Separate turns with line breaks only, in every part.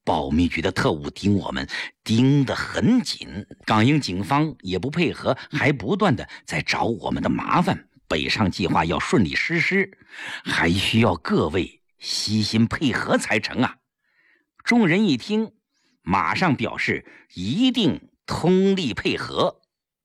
保密局的特务盯我们盯得很紧，港英警方也不配合，还不断的在找我们的麻烦。北上计划要顺利实施，还需要各位悉心配合才成啊！众人一听，马上表示一定通力配合。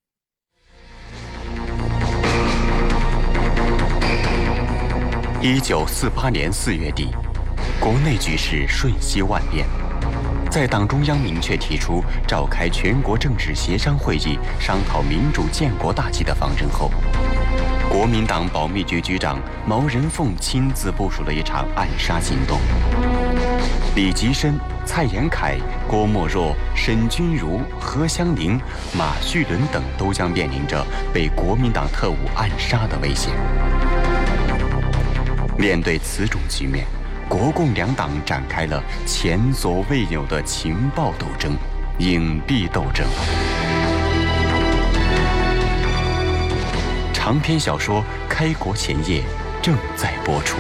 1948年4月底，国内局势瞬息万变。在党中央明确提出召开全国政治协商会议，商讨民主建国大计的方针后，国民党保密局局长毛人凤亲自部署了一场暗杀行动。李吉深、蔡延闿、郭沫若、沈钧儒、何香凝、马叙伦等都将面临着被国民党特务暗杀的危险。面对此种局面，国共两党展开了前所未有的情报斗争、隐蔽斗争。长篇小说《开国前夜》正在播出。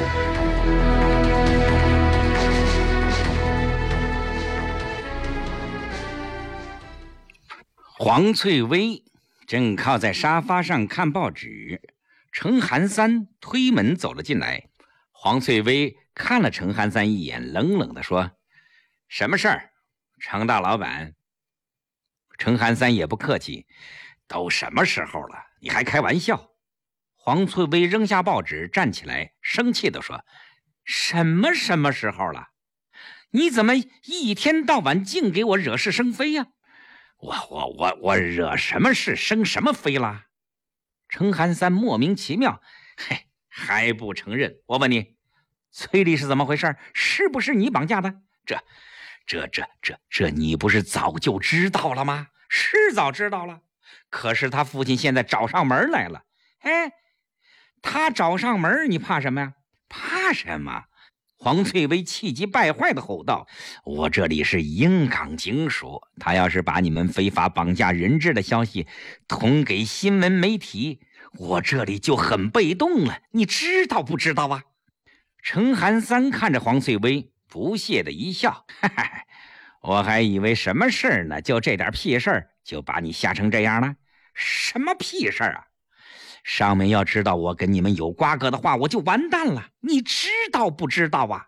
黄翠薇正靠在沙发上看报纸，程寒三推门走了进来。黄翠薇看了程寒三一眼，冷冷地说：“什么事儿，程大老板？”程寒三也不客气：“都什么时候了，你还开玩笑？”黄翠薇扔下报纸，站起来，生气地说：“什么时候了？你怎么一天到晚净给我惹是生非呀？我惹什么事生什么非啦？”程寒三莫名其妙：“嘿，还不承认？我问你，崔丽是怎么回事？是不是你绑架的？这你不是早就知道了吗？是早知道了，可是他父亲现在找上门来了。哎，他找上门，你怕什么呀？怕什么？”黄翠薇气急败坏地吼道：“我这里是英港警署，他要是把你们非法绑架人质的消息通给新闻媒体，我这里就很被动了，你知道不知道啊？”程寒三看着黄翠薇，不屑地一笑：“哈哈，我还以为什么事儿呢，就这点屁事儿就把你吓成这样了？什么屁事儿啊？上面要知道我跟你们有瓜葛的话，我就完蛋了，你知道不知道啊？”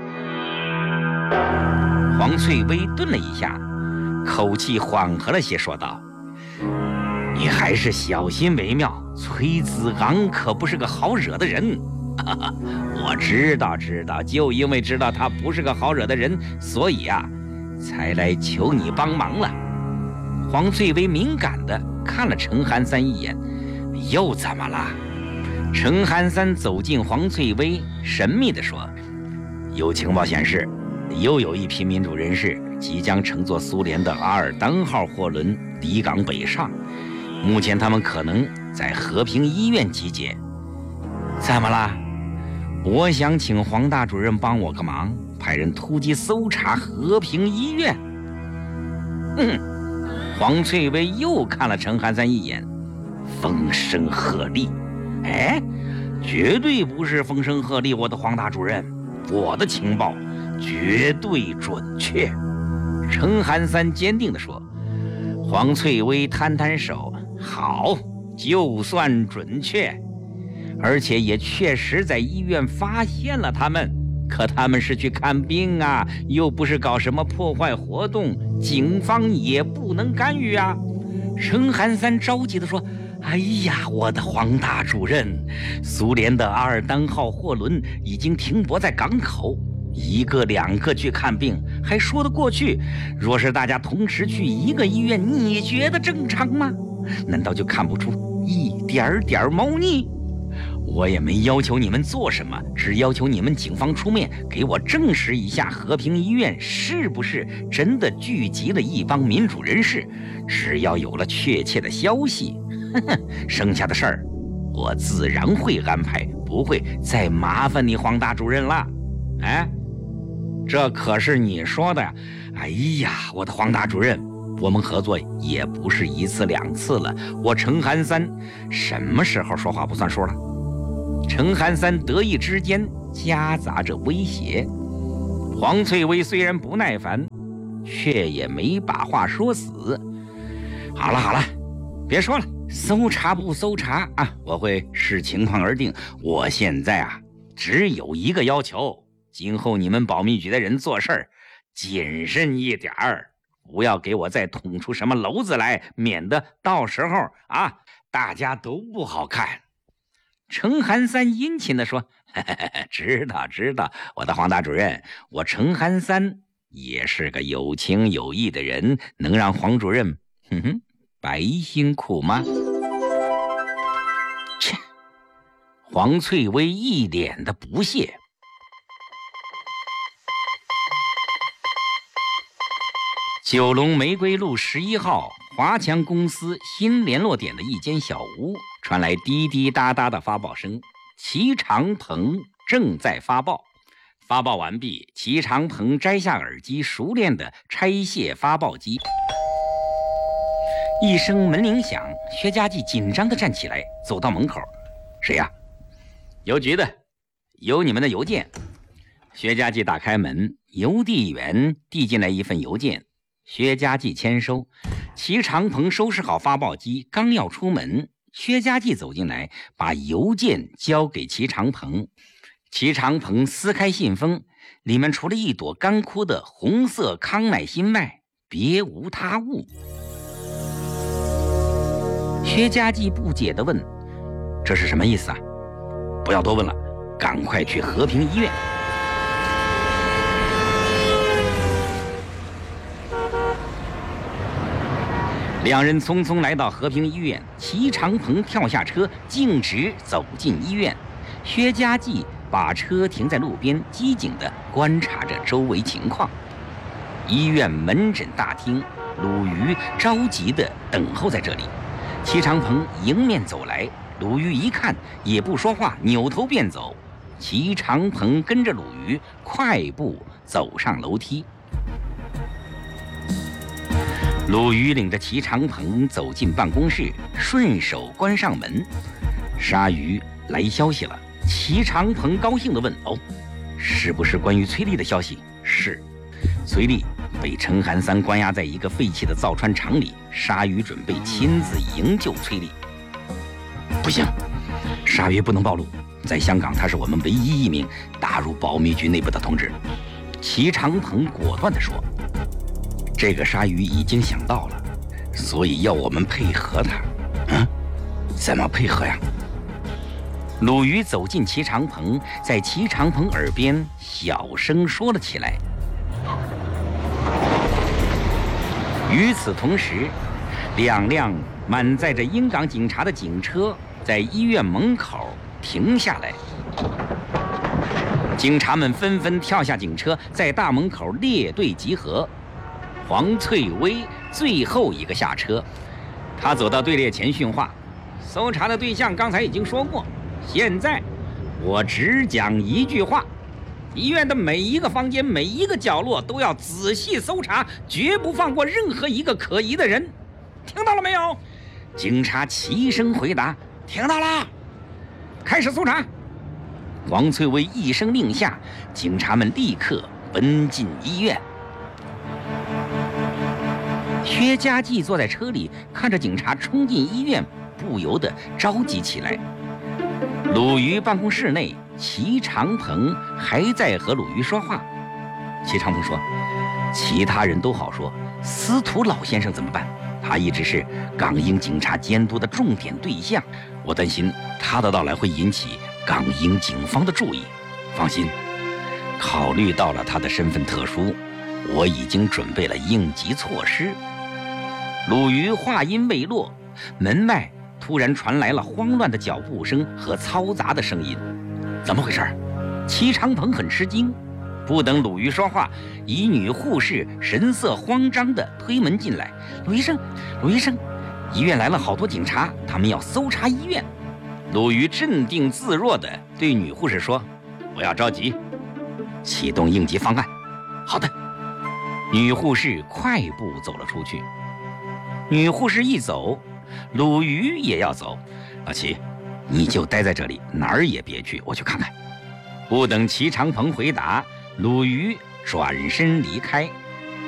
黄翠薇顿了一下，口气缓和了些，说道：“你还是小心为妙，崔子昂可不是个好惹的人。我知道，就因为知道他不是个好惹的人，所以啊，才来求你帮忙了。”黄翠薇敏感地看了程寒三一眼：“又怎么了？”程寒三走进黄翠薇，神秘地说：“有情报显示，又有一批民主人士即将乘坐苏联的阿尔丹号货轮离港北上，目前他们可能在和平医院集结。怎么了？我想请黄大主任帮我个忙，派人突击搜查和平医院。”黄翠薇又看了程寒三一眼，风声鹤唳。哎，绝对不是风声鹤唳，我的黄大主任，我的情报绝对准确。程寒三坚定地说。黄翠薇摊摊手：“好，就算准确，而且也确实在医院发现了他们，可他们是去看病啊，又不是搞什么破坏活动，警方也不能干预啊。”程寒三着急地说：“哎呀，我的黄大主任，苏联的阿尔丹号货轮已经停泊在港口，1个2个去看病还说得过去，若是大家同时去一个医院，你觉得正常吗？难道就看不出一点点猫腻？我也没要求你们做什么，只要求你们警方出面给我证实一下和平医院是不是真的聚集了一帮民主人士。只要有了确切的消息，剩下的事儿我自然会安排，不会再麻烦你黄大主任了。哎，这可是你说的呀！哎呀，我的黄大主任，我们合作也不是1次2次了，我程寒三什么时候说话不算数了？”程寒三得意之间夹杂着威胁。黄翠薇虽然不耐烦， 却也没把话说死。好了，别说了，搜查不搜查啊，我会视情况而定。我现在啊，只有一个要求，今后你们保密局的人做事儿谨慎一点儿，不要给我再捅出什么篓子来，免得到时候啊，大家都不好看。程寒三殷勤地说：知道，我的黄大主任，我程寒三也是个有情有义的人，能让黄主任白辛苦吗？切！黄翠薇一脸的不屑。九龙玫瑰路11号华强公司新联络点的一间小屋传来滴滴答答的发报声，齐长鹏正在发报。发报完毕，齐长鹏摘下耳机，熟练地拆卸发报机。一声门铃响，薛家骥紧张地站起来，走到门口。谁呀？邮局的，有你们的邮件。薛家骥打开门，邮递员递进来一份邮件，薛家骥签收。齐长鹏收拾好发报机，刚要出门，薛家骥走进来，把邮件交给齐长鹏。齐长鹏撕开信封，里面除了一朵干枯的红色康乃馨外，别无他物。薛家骥不解地问：这是什么意思啊？不要多问了，赶快去和平医院。两人匆匆来到和平医院，齐长鹏跳下车，径直走进医院。薛家骥把车停在路边，机警地观察着周围情况。医院门诊大厅，鲁豫着急地等候在这里。齐长鹏迎面走来，鲁豫一看也不说话，扭头便走。齐长鹏跟着鲁豫快步走上楼梯。鲁豫领着齐长鹏走进办公室，顺手关上门。鲨鱼来消息了。齐长鹏高兴地问：是不是关于崔丽的消息？是，崔丽被程寒三关押在一个废弃的造船厂里，鲨鱼准备亲自营救崔丽。不行，鲨鱼不能暴露，在香港他是我们唯一一名打入保密局内部的同志。齐长鹏果断地说：这个鲨鱼已经想到了，所以要我们配合他。怎么配合呀？鲁豫走进齐长鹏，在齐长鹏耳边小声说了起来。与此同时，两辆满载着英港警察的警车在医院门口停下来。警察们纷纷跳下警车，在大门口列队集合。黄翠薇最后一个下车，他走到队列前训话：搜查的对象刚才已经说过，现在我只讲一句话，医院的每一个房间、每一个角落都要仔细搜查，绝不放过任何一个可疑的人。听到了没有？警察齐声回答：听到了。开始搜查。黄翠薇一声令下，警察们立刻奔进医院。薛家骥坐在车里，看着警察冲进医院，不由得着急起来。鲁豫办公室内，齐长鹏还在和鲁豫说话。齐长鹏说：其他人都好说，司徒老先生怎么办？他一直是港英警察监督的重点对象，我担心他的到来会引起港英警方的注意。放心，考虑到了他的身份特殊，我已经准备了应急措施。鲁豫话音未落，门外突然传来了慌乱的脚步声和嘈杂的声音。怎么回事？齐长鹏很吃惊。不等鲁豫说话，一女护士神色慌张地推门进来：鲁医生，鲁医生，医院来了好多警察，他们要搜查医院。鲁豫镇定自若地对女护士说：不要着急，启动应急方案。好的。女护士快步走了出去。女护士一走，鲁豫也要走。老齐，你就待在这里，哪儿也别去，我去看看。不等齐长鹏回答，鲁豫转身离开。